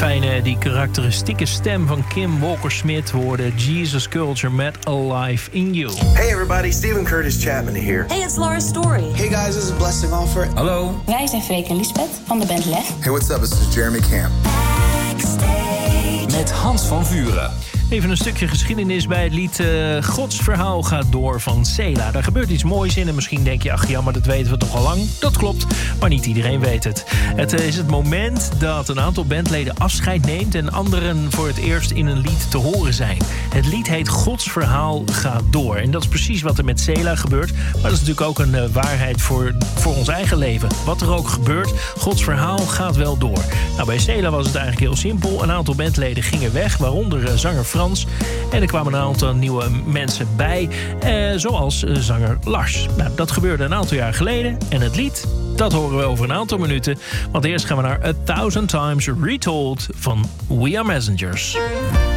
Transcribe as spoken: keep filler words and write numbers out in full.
Fijne, die karakteristieke stem van Kim Walker-Smith hoorde Jesus Culture met Alive in You. Hey everybody, Stephen Curtis Chapman here. Hey, it's Laura Story. Hey guys, this is Blessing Offer. Hallo. Wij zijn Freek en Lisbeth van de band Lef. Hey, what's up? This is Jeremy Camp. Met Hans van Vuren. Even een stukje geschiedenis bij het lied uh, Gods verhaal gaat door van Sela. Daar gebeurt iets moois in en misschien denk je, ach ja, maar dat weten we toch al lang. Dat klopt, maar niet iedereen weet het. Het uh, is het moment dat een aantal bandleden afscheid neemt en anderen voor het eerst in een lied te horen zijn. Het lied heet Gods verhaal gaat door. En dat is precies wat er met Sela gebeurt. Maar dat is natuurlijk ook een uh, waarheid voor, voor ons eigen leven. Wat er ook gebeurt, Gods verhaal gaat wel door. Nou, bij Sela was het eigenlijk heel simpel. Een aantal bandleden gingen weg, waaronder uh, zanger Frans. En er kwamen een aantal nieuwe mensen bij, eh, zoals uh, zanger Lars. Nou, dat gebeurde een aantal jaar geleden. En het lied, dat horen we over een aantal minuten. Want eerst gaan we naar A Thousand Times Retold van We Are Messengers.